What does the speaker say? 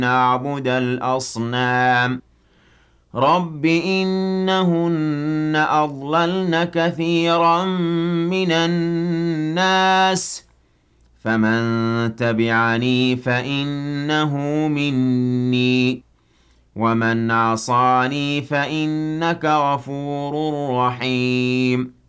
نعبد الأصنام رب إنهن أضللن كثيرا من الناس فمن تبعني فإنه مني ومن عصاني فإنك غفور رحيم